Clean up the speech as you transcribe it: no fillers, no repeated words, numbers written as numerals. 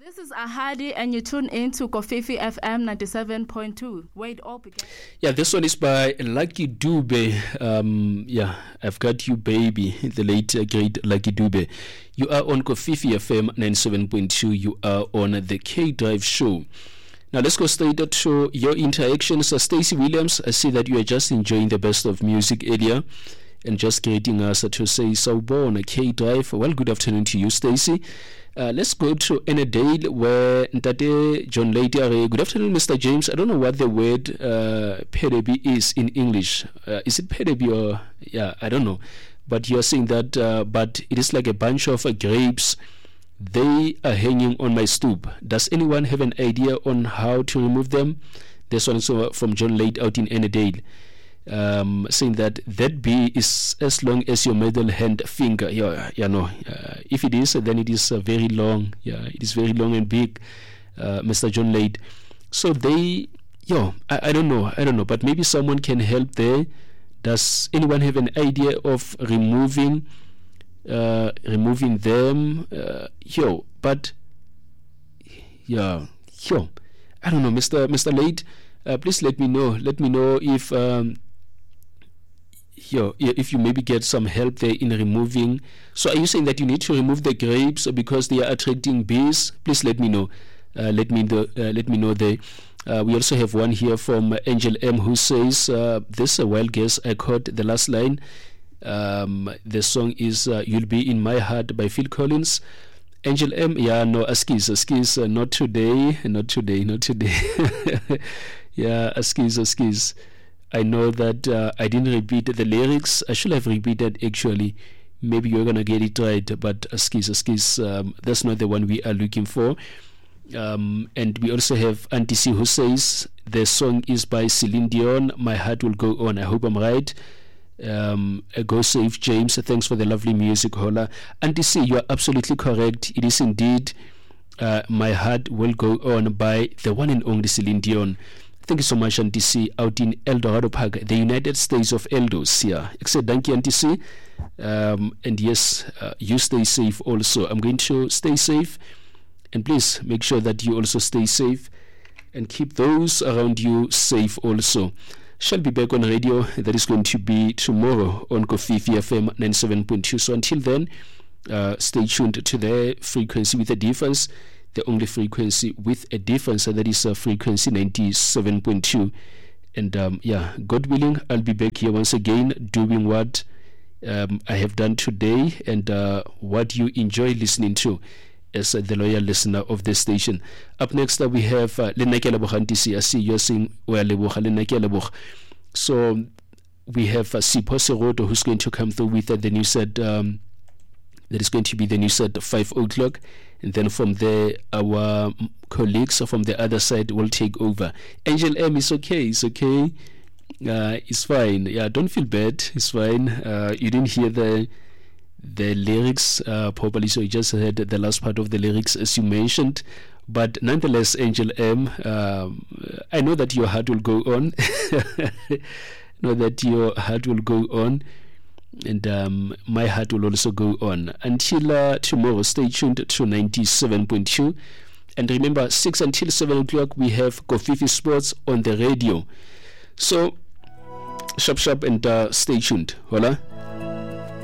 This is Ahadi, and you tune in to Kofifi FM 97.2, where it all began. Yeah, this one is by Lucky Dube. I've got you, baby, the late great Lucky Dube. You are on Kofifi FM 97.2. You are on the K Drive Show. Now let's go straight to your interactions. Stacey Williams, I see that you are just enjoying the best of music earlier and just greeting us to say Sawubona K Drive. Well, good afternoon to you, Stacey. Let's go to Enedale, where Ntate John Leite. Good afternoon, Mr. James. I don't know what the word pedigree is in English. Is it pedigree or I don't know. But you're saying that, but it is like a bunch of grapes. They are hanging on my stoop. Does anyone have an idea on how to remove them? This one is from John Leite out in Enedale. Saying that bee is as long as your middle hand finger. If it is, then it is very long. Yeah, it is very long and big, Mr. John Leite. So they, I don't know, but maybe someone can help there. Does anyone have an idea of removing them? But I don't know, Mr. Leite. Please let me know. Let me know if you maybe get some help there in removing. So are you saying that you need to remove the grapes because they are attracting bees? Please let me know. Let me know there. We also have one here from Angel M who says, this is a wild guess. I caught the last line. The song is You'll Be in My Heart by Phil Collins. Angel M, Askis, not today. Askis. I know that I didn't repeat the lyrics. I should have repeated actually. Maybe you're gonna get it right, but Askis, that's not the one we are looking for. And we also have Auntie C who says the song is by Celine Dion. My Heart Will Go On. I hope I'm right. Go save James. Thanks for the lovely music, Hola. Auntie C, you are absolutely correct. It is indeed My Heart Will Go On by the one and only Celine Dion. Thank you so much, Auntie C, out in El Dorado Park, the United States of Eldos. Yeah, except thank you, Auntie C. And yes, you stay safe also. I'm going to stay safe, and please make sure that you also stay safe and keep those around you safe also. Shall be back on radio. That is going to be tomorrow on Kofifi FM 97.2. So until then, stay tuned to the frequency with a difference, the only frequency with a difference, and that is frequency 97.2. And God willing, I'll be back here once again doing what I have done today and what you enjoy listening to as the loyal listener of this station. Up next, we have Lenake Leboch. I see you're saying Lenake Leboch. So we have Sipho Seroto, who's going to come through with the news at that is going to be the news at 5 o'clock. And then from there, our colleagues from the other side will take over. Angel M is okay. It's okay. It's fine. Yeah, don't feel bad. It's fine. You didn't hear the lyrics properly, so you just heard the last part of the lyrics as you mentioned. But nonetheless, Angel M, I know that your heart will go on. And my heart will also go on. Until tomorrow, stay tuned to 97.2. And remember, 6 until 7 o'clock, we have Kofifi Sports on the radio. So, sharp and stay tuned. Hola.